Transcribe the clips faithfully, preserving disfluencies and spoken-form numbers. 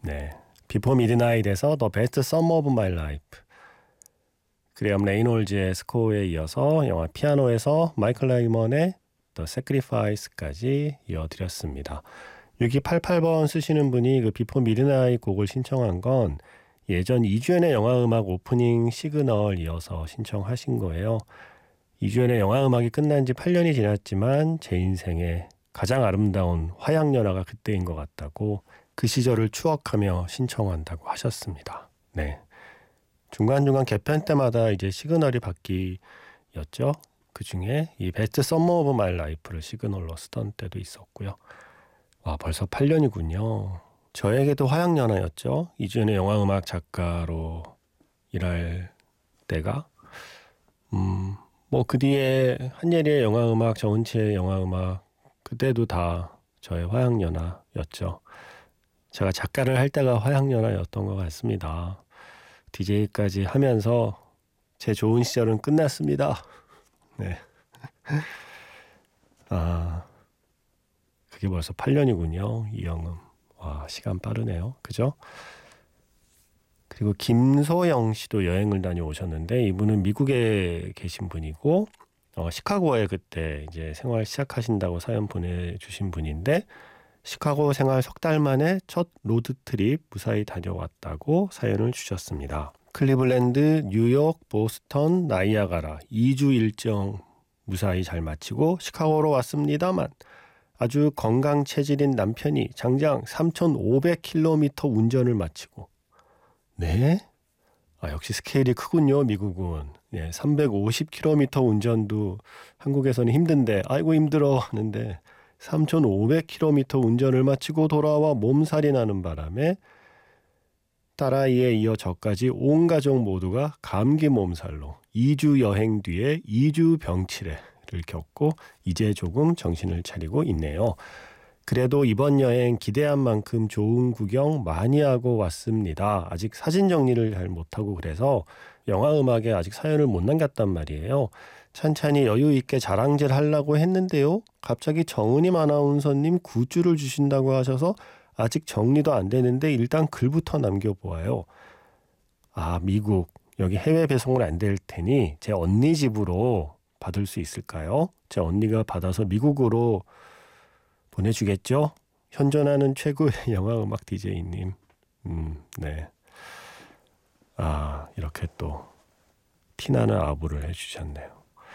네, 비포 미드나잇에서 The Best Summer of My Life, 그레엄 레이놀즈의 스코어에 이어서 영화 피아노에서 마이클 라이먼의 The Sacrifice까지 이어드렸습니다. 육이팔팔 번 쓰시는 분이 그 비포 미드나잇 곡을 신청한 건 예전 이주연의 영화음악 오프닝 시그널 이어서 신청하신 거예요. 이주연의 영화음악이 끝난 지 팔 년이 지났지만 제 인생에 가장 아름다운 화양연화가 그때인 것 같다고 그 시절을 추억하며 신청한다고 하셨습니다. 네, 중간중간 개편 때마다 이제 시그널이 바뀌었죠. 그 중에 이 베스트 썸머 오브 마이 라이프를 시그널로 쓰던 때도 있었고요. 와, 벌써 팔 년이군요. 저에게도 화양연화였죠. 이주연의 영화음악 작가로 일할 때가 음, 뭐 그 뒤에 한예리의 영화음악, 정은치의 영화음악 그때도 다 저의 화양연화였죠. 제가 작가를 할 때가 화양연화였던 것 같습니다. 디제이까지 하면서 제 좋은 시절은 끝났습니다. 네. 아, 그게 벌써 팔 년이군요. 이영음. 와, 시간 빠르네요. 그죠? 그리고 김소영 씨도 여행을 다녀오셨는데 이분은 미국에 계신 분이고 어, 시카고에 그때 이제 생활 시작하신다고 사연 보내주신 분인데 시카고 생활 석 달 만에 첫 로드트립 무사히 다녀왔다고 사연을 주셨습니다. 클리블랜드, 뉴욕, 보스턴, 나이아가라 이 주 일정 무사히 잘 마치고 시카고로 왔습니다만 아주 건강 체질인 남편이 장장 삼천오백 킬로미터 운전을 마치고 네? 아, 역시 스케일이 크군요, 미국은. 네, 삼백오십 킬로미터 운전도 한국에서는 힘든데 아이고 힘들어 하는데 삼천오백 킬로미터 운전을 마치고 돌아와 몸살이 나는 바람에 딸아이에 이어 저까지 온 가족 모두가 감기 몸살로 이 주 여행 뒤에 이 주 병치레를 겪고 이제 조금 정신을 차리고 있네요. 그래도 이번 여행 기대한 만큼 좋은 구경 많이 하고 왔습니다. 아직 사진 정리를 잘 못하고 그래서 영화음악에 아직 사연을 못 남겼단 말이에요. 찬찬히 여유 있게 자랑질 하려고 했는데요. 갑자기 정은임 아나운서님 굿즈를 주신다고 하셔서 아직 정리도 안 되는데 일단 글부터 남겨보아요. 아, 미국. 여기 해외 배송은 안 될 테니 제 언니 집으로 받을 수 있을까요? 제 언니가 받아서 미국으로 보내주겠죠? 현존하는 최고의 영화음악 디제이님. 음, 네. 아, 이렇게 또 티나는 아부를 해주셨네요.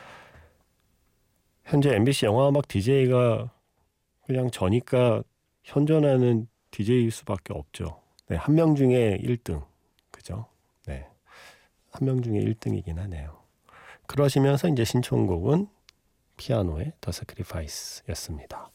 현재 엠비씨 영화음악 디제이가 그냥 저니까 현존하는 디제이일 수밖에 없죠. 네, 한 명 중에 일 등. 그죠? 네. 한 명 중에 일 등이긴 하네요. 그러시면서 이제 신청곡은 피아노의 The Sacrifice였습니다.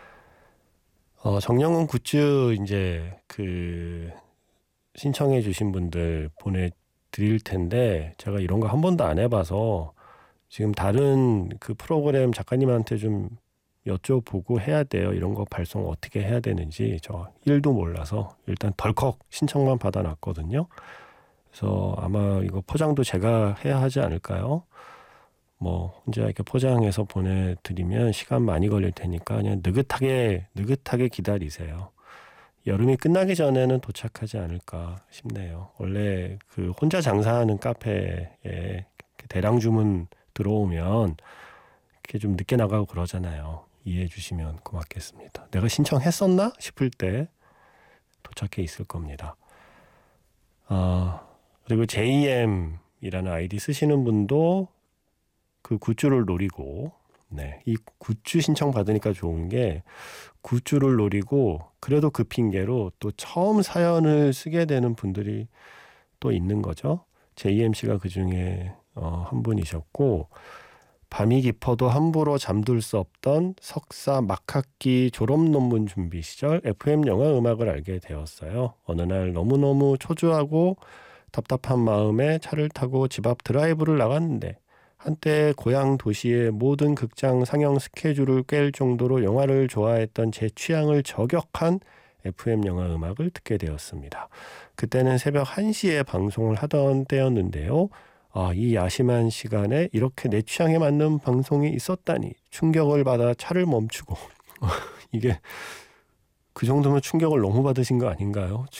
어, 정영훈 굿즈 이제 그 신청해 주신 분들 보내드릴 텐데 제가 이런 거 한 번도 안 해봐서 지금 다른 그 프로그램 작가님한테 좀 여쭤보고 해야 돼요. 이런 거 발송 어떻게 해야 되는지 저 일도 몰라서 일단 덜컥 신청만 받아놨거든요. 그래서 아마 이거 포장도 제가 해야 하지 않을까요? 뭐 혼자 이렇게 포장해서 보내드리면 시간 많이 걸릴 테니까 그냥 느긋하게 느긋하게 기다리세요. 여름이 끝나기 전에는 도착하지 않을까 싶네요. 원래 그 혼자 장사하는 카페에 대량 주문 들어오면 이렇게 좀 늦게 나가고 그러잖아요. 이해해 주시면 고맙겠습니다. 내가 신청했었나 싶을 때 도착해 있을 겁니다. 아, 그리고 제이엠이라는 아이디 쓰시는 분도 그 굿즈를 노리고, 네, 이 굿즈 신청 받으니까 좋은 게 굿즈를 노리고 그래도 그 핑계로 또 처음 사연을 쓰게 되는 분들이 또 있는 거죠. 제이엠씨가 그 중에 어, 한 분이셨고 밤이 깊어도 함부로 잠들 수 없던 석사 막학기 졸업 논문 준비 시절 에프엠 영화 음악을 알게 되었어요. 어느 날 너무너무 초조하고 답답한 마음에 차를 타고 집 앞 드라이브를 나갔는데 한때 고향 도시의 모든 극장 상영 스케줄을 깰 정도로 영화를 좋아했던 제 취향을 저격한 에프엠 영화 음악을 듣게 되었습니다. 그때는 새벽 한 시에 방송을 하던 때였는데요. 아, 이 야심한 시간에 이렇게 내 취향에 맞는 방송이 있었다니 충격을 받아 차를 멈추고 이게 그 정도면 충격을 너무 받으신 거 아닌가요?